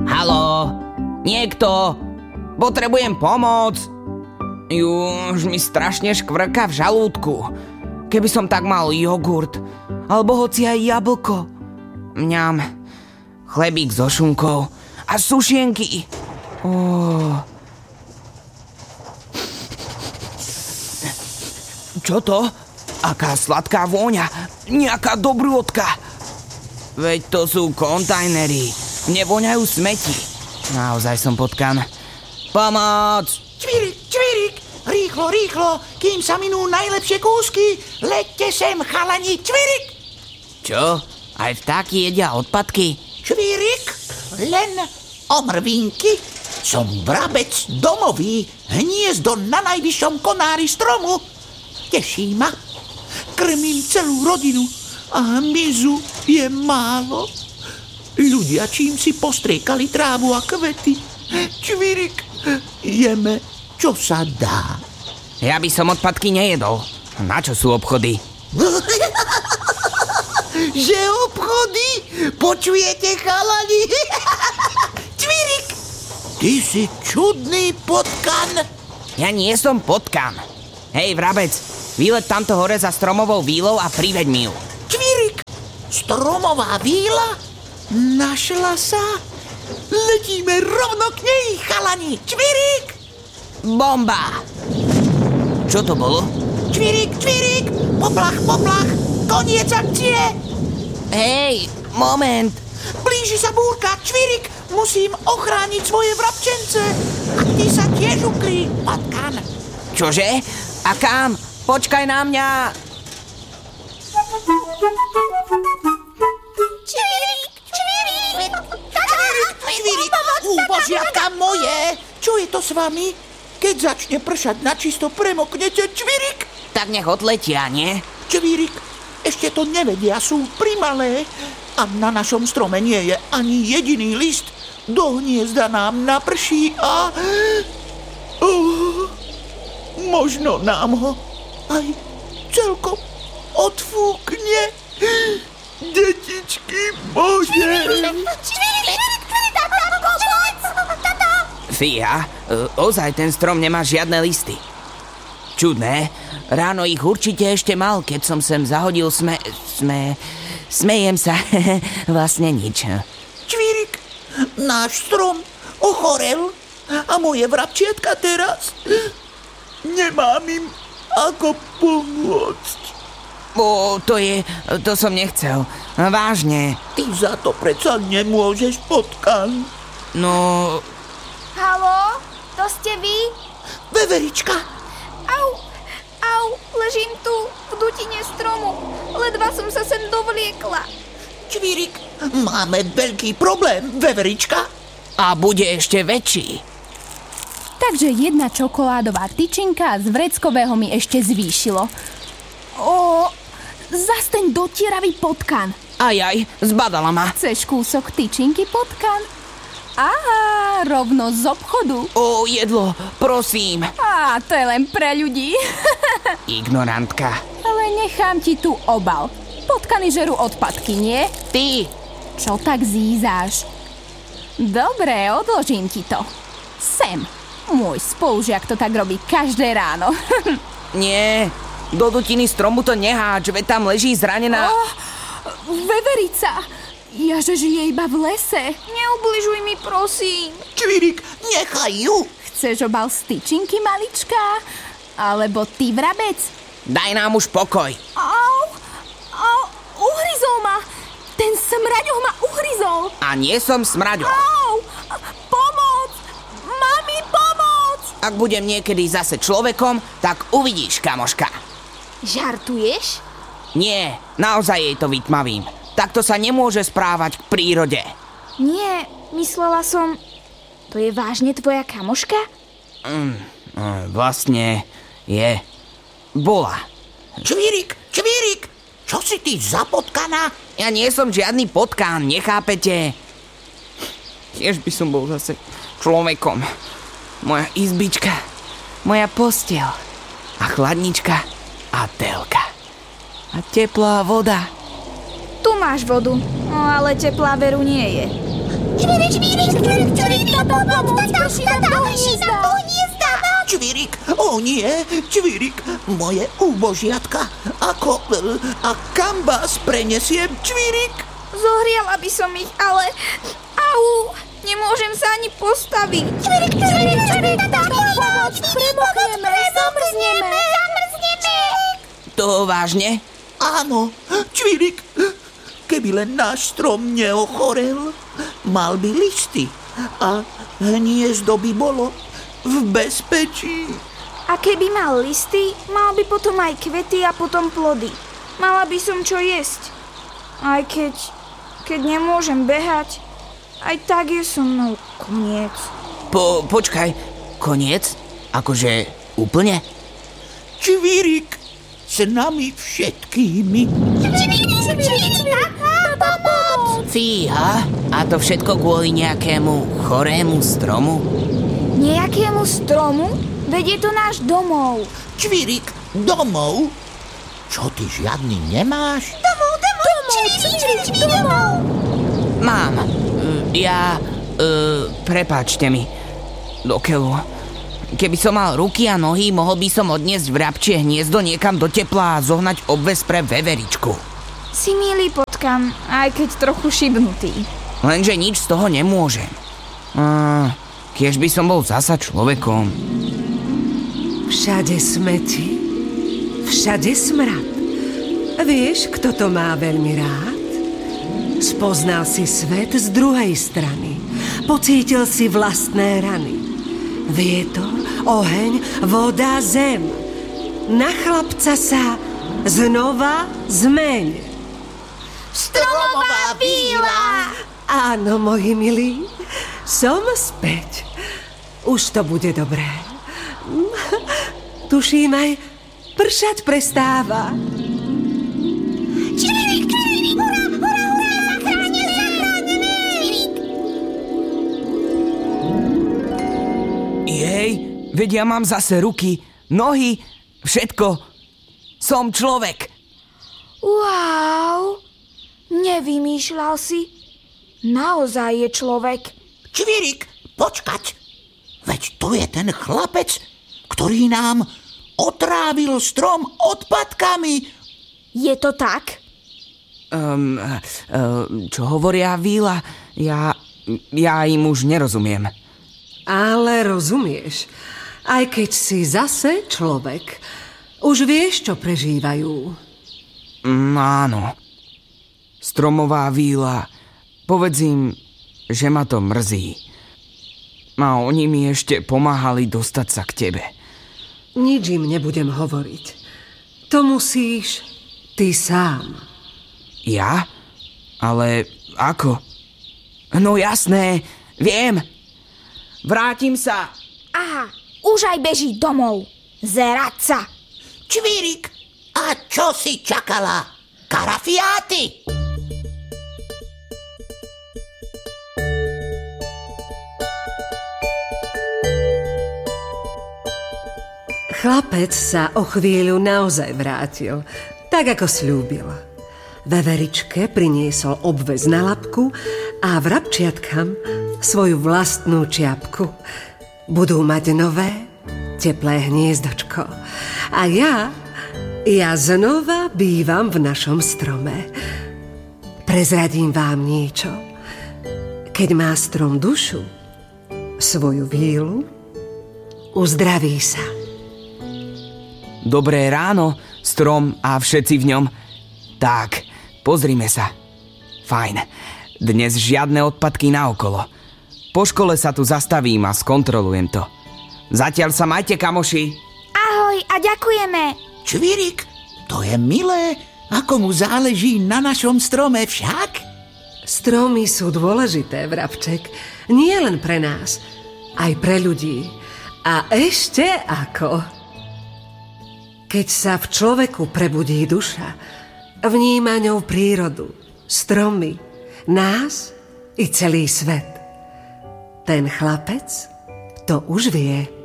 Haló? Niekto? Potrebujem pomoc. Už mi strašne škvrka v žalúdku. Keby som tak mal jogurt, alebo hoci aj jablko. Mňam. Chlebík so šunkou a sušienky. Čo to? Aká sladká vôňa. Nejaká dobrôdka. Veď to sú kontajnery. Nevoňajú smeti. Naozaj som potkan. Pomoc! Čvirik, rýchlo, kým sa minú najlepšie kúsky. Leďte sem, chalani, čvirik! Čo? Aj vtáky jedia odpadky? Čvirik, len omrvinky. Som vrabec domový, hniezdo na najvyššom konári stromu. Teší ma. Krmím celú rodinu a hmyzu je málo. Ľudia čím si postriekali trávu a kvety. Čvirik, jeme, čo sa dá. Ja by som odpadky nejedol. Na čo sú obchody? Že obchody? Počujete, chalani? Čvirik, ty si čudný potkan. Ja nie som potkan. Hej, vrabec, vylet tamto hore za stromovou vílou a priveď mi ju. Čvirik, stromová víla? Našla sa? Letíme rovno k nej, chalani. Čvirik! Bomba! Čo to bolo? Čvirik, poplach, koniec akcie! Hej, moment! Blíži sa búrka, Čvirik, musím ochrániť svoje vrabčence. A ty sa tiež uklí, potkan. Čože? A kam? Počkaj na mňa! Čvirik, božiatka moje! Čo je to s vami? Keď začne pršať načisto, premoknete, Čvirik! Tak nech odletia, nie? Čvirik, ešte to nevedia, sú primalé. A na našom strome nie je ani jediný list. Do hniezda nám naprší a... možno nám ho aj celkom odfúkne. Detičky moje! Fíha, ozaj ten strom nemá žiadne listy. Čudné, ráno ich určite ešte mal, keď som sem zahodil smejem sa, vlastne nič. Čvirik, náš strom ochorel a moje vrabčiatka teraz nemám im ako pomôcť. To som nechcel. Vážne. Ty za to predsa nemôžeš, potkan. No... Haló, to ste vy? Veverička. Au, ležím tu v dutine stromu. Ledva som sa sem dovliekla. Čvirik, máme veľký problém, Veverička. A bude ešte väčší. Takže jedna čokoládová tyčinka z vreckového mi ešte zvýšilo. Zas ten dotieravý potkan. Ajaj, zbadala ma. Chceš kúsok tyčinky, potkan? Aha, rovno z obchodu. Jedlo, prosím. To je len pre ľudí. Ignorantka. Ale nechám ti tu obal. Potkany žerú odpadky, nie? Ty. Čo tak zízáš? Dobre, odložím ti to. Sem. Môj spolužiak to tak robí každé ráno. Nie, do dutiny stromu to neháč, veď tam leží zranená... Veverica, jaže žije iba v lese. Neubližuj mi, prosím. Čvirik, nechaj ju. Chceš obal z tyčinky, malička? Alebo ty, vrabec? Daj nám už pokoj. Uhryzol ma. Ten smraďoch ma uhryzol. A nie som smraďoch. Pomoc! Mami, pomoc! Ak budem niekedy zase človekom, tak uvidíš, kamoška. Žartuješ? Nie, naozaj jej to vytmavím. Takto sa nemôže správať k prírode. Nie, myslela som... To je vážne tvoja kamoška? Vlastne je. Bola. Čvirik, čo si ty za potkana? Ja nie som žiadny potkán, nechápete? Tiež by som bol zase človekom. Moja izbička, moja posteľ a chladnička a telka. A teplá voda. Tu máš vodu, no ale teplá veru nie je. Čvirik, nie, Čvirik, moje úbožiatka. A kam vás prenesiem, Čvirik? Zohriala by som ich, ale... Au! Nemôžem sa ani postaviť. Čvirik, pomoc! Premokneme, zamrzneme! To vážne? Áno, Čvirik, keby len náš strom neochorel, mal by listy a hniezdo by bolo v bezpečí. A keby mal listy, mal by potom aj kvety a potom plody. Mala by som čo jesť. Aj keď nemôžem behať, aj tak je so mnou koniec. Počkaj, koniec? Akože úplne? Čvirik, s nami všetkými. Fíha, a to všetko kvôli nejakému chorému stromu? Nejakému stromu? Veď je to náš domov. Čvirik, domov? Čo, ty žiadny nemáš? Domov, Mám. Prepáčte mi. Do keľu. Keby som mal ruky a nohy, mohol by som odniesť vrabčie hniezdo niekam do tepla a zohnať obväz pre veveričku. Si milý potkan, aj keď trochu šibnutý. Lenže nič z toho nemôžem. Kiež by som bol zasa človekom. Všade smeti, všade smrad. Vieš, kto to má veľmi rád? Spoznal si svet z druhej strany. Pocítil si vlastné rany. Vietor, oheň, voda, zem. Na chlapca sa znova zmeň. Stromová víla! Áno, moji milí, som späť. Už to bude dobré. Tuším, aj pršať prestáva. Jej, veď ja mám zase ruky, nohy, všetko. Som človek. Wow! Nevymýšľal si? Naozaj je človek. Čvirik, počkať. Veď to je ten chlapec, ktorý nám otrávil strom odpadkami. Je to tak? Čo hovoria víla? Ja im už nerozumiem. Ale rozumieš, aj keď si zase človek, už vieš, čo prežívajú. Áno. Stromová víla. Povedz im, že ma to mrzí. A oni mi ešte pomáhali dostať sa k tebe. Nič im nebudem hovoriť. To musíš ty sám. Ja? Ale ako? No jasné, viem. Vrátim sa. Aha, už aj beží domov. Zerať sa. Čvirik, a čo si čakala? Karafiáty! Chlapec sa o chvíľu naozaj vrátil, tak ako slúbil. Veveričke priniesol obväz na labku a vrabčiatkam svoju vlastnú čiapku. Budú mať nové, teplé hniezdočko. A ja znova bývam v našom strome. Prezradím vám niečo. Keď má strom dušu, svoju vílu, uzdraví sa. Dobré ráno, strom a všetci v ňom. Tak, pozrime sa. Fajn, dnes žiadne odpadky naokolo. Po škole sa tu zastavím a skontrolujem to. Zatiaľ sa majte, kamoši. Ahoj a ďakujeme. Čvirik, to je milé, ako mu záleží na našom strome však. Stromy sú dôležité, vrabček. Nie len pre nás, aj pre ľudí. A ešte ako. Keď sa v človeku prebudí duša, vníma ňou prírodu, stromy, nás i celý svet. Ten chlapec to už vie.